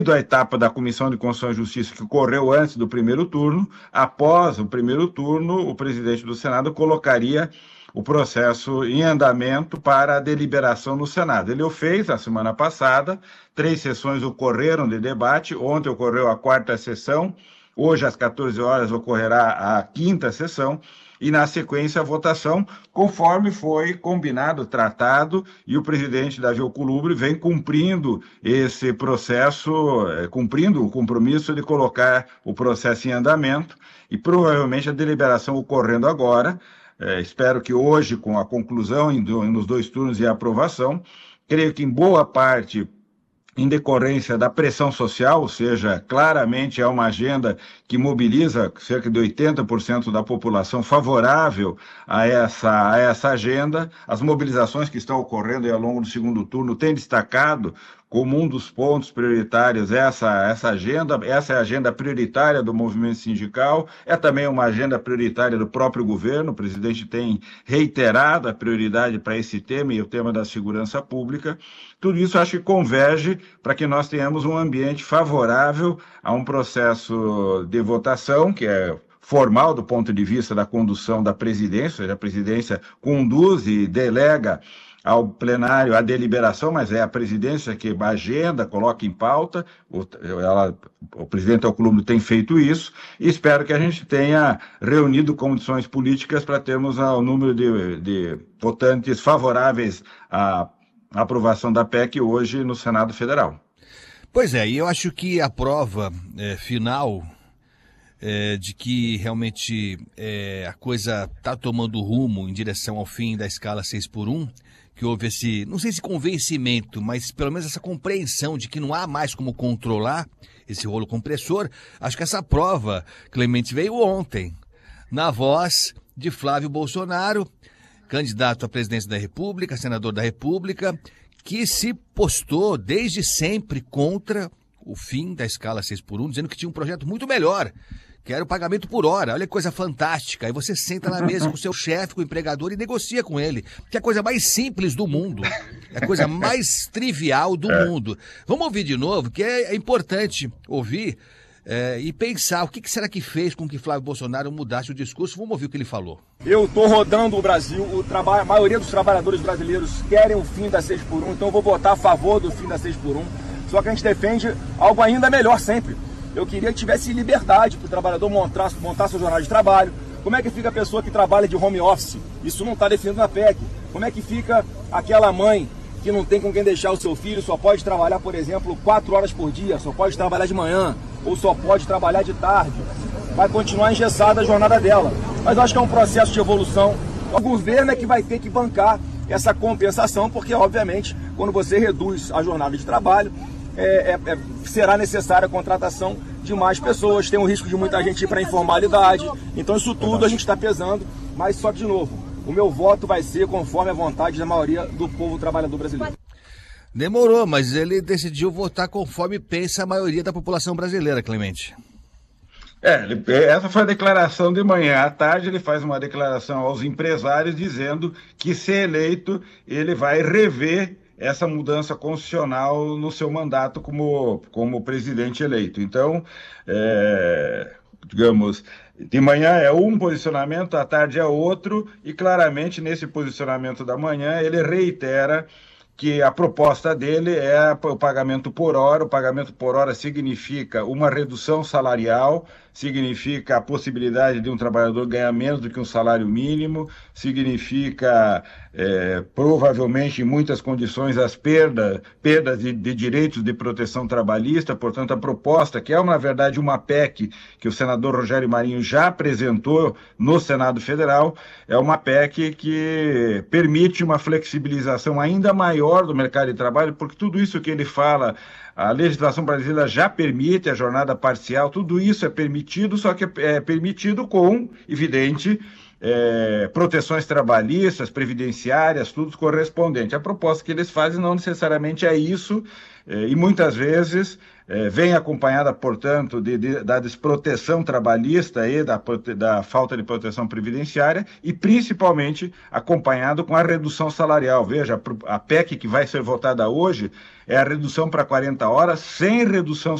da etapa da Comissão de Constituição e Justiça que ocorreu antes do primeiro turno. Após o primeiro turno, o presidente do Senado colocaria o processo em andamento para a deliberação no Senado. Ele o fez na semana passada, 3 sessões ocorreram de debate, ontem ocorreu a quarta sessão, hoje às 14 horas ocorrerá a quinta sessão, e na sequência a votação, conforme foi combinado, tratado, e o presidente Davi Alcolumbre vem cumprindo esse processo, cumprindo o compromisso de colocar o processo em andamento, e provavelmente a deliberação ocorrendo agora, espero que hoje, com a conclusão nos 2 turnos e a aprovação, creio que em boa parte em decorrência da pressão social, ou seja, claramente é uma agenda que mobiliza cerca de 80% da população favorável a essa agenda. As mobilizações que estão ocorrendo ao longo do segundo turno têm destacado como um dos pontos prioritários essa agenda. Essa é a agenda prioritária do movimento sindical, é também uma agenda prioritária do próprio governo. O presidente tem reiterado a prioridade para esse tema e o tema da segurança pública. Tudo isso acho que converge para que nós tenhamos um ambiente favorável a um processo de votação, que é formal do ponto de vista da condução da presidência, ou seja, a presidência conduz e delega ao plenário a deliberação, mas é a presidência que agenda, coloca em pauta. O presidente Alcolumbre tem feito isso, e espero que a gente tenha reunido condições políticas para termos o número de votantes favoráveis à aprovação da PEC hoje no Senado Federal. Pois é, e eu acho que a prova final de que realmente a coisa está tomando rumo em direção ao fim da escala 6x1, que houve esse, não sei se convencimento, mas pelo menos essa compreensão de que não há mais como controlar esse rolo compressor. Acho que essa prova, Clemente, veio ontem, na voz de Flávio Bolsonaro, candidato à presidência da República, senador da República, que se postou desde sempre contra o fim da escala 6x1, dizendo que tinha um projeto muito melhor, que era o pagamento por hora. Olha que coisa fantástica. Aí você senta na mesa com o seu chefe, com o empregador, e negocia com ele, que é a coisa mais simples do mundo, é a coisa mais trivial do mundo. Vamos ouvir de novo, que é importante ouvir e pensar o que será que fez com que Flávio Bolsonaro mudasse o discurso. Vamos ouvir o que ele falou. Eu estou rodando o Brasil, a maioria dos trabalhadores brasileiros querem o fim da 6x1, então eu vou votar a favor do fim da 6x1, só que a gente defende algo ainda melhor sempre. Eu queria que tivesse liberdade para o trabalhador montar sua jornada de trabalho. Como é que fica a pessoa que trabalha de home office? Isso não está definido na PEC. Como é que fica aquela mãe que não tem com quem deixar o seu filho, só pode trabalhar, por exemplo, 4 horas por dia, só pode trabalhar de manhã, ou só pode trabalhar de tarde? Vai continuar engessada a jornada dela. Mas eu acho que é um processo de evolução. O governo é que vai ter que bancar essa compensação, porque, obviamente, quando você reduz a jornada de trabalho, será necessária a contratação de mais pessoas, tem o risco de muita gente ir para a informalidade. Então isso tudo a gente está pesando, mas só que, de novo, o meu voto vai ser conforme a vontade da maioria do povo trabalhador brasileiro. Demorou, mas ele decidiu votar conforme pensa a maioria da população brasileira, Clemente. Essa foi a declaração de manhã. À tarde ele faz uma declaração aos empresários dizendo que, se eleito, ele vai rever essa mudança constitucional no seu mandato como presidente eleito. Então, digamos, de manhã é um posicionamento, à tarde é outro, e claramente nesse posicionamento da manhã ele reitera que a proposta dele é o pagamento por hora. O pagamento por hora significa uma redução salarial, significa a possibilidade de um trabalhador ganhar menos do que um salário mínimo, significa provavelmente em muitas condições as perdas de direitos de proteção trabalhista. Portanto, a proposta, que é na verdade uma PEC que o senador Rogério Marinho já apresentou no Senado Federal, é uma PEC que permite uma flexibilização ainda maior do mercado de trabalho, porque tudo isso que ele fala, a legislação brasileira já permite a jornada parcial, tudo isso é permitido, só que é permitido com, evidente, proteções trabalhistas, previdenciárias, tudo correspondente. A proposta que eles fazem não necessariamente é isso, e muitas vezes vem acompanhada, portanto, da desproteção trabalhista e da falta de proteção previdenciária e, principalmente, acompanhado com a redução salarial. Veja, a PEC que vai ser votada hoje é a redução para 40 horas sem redução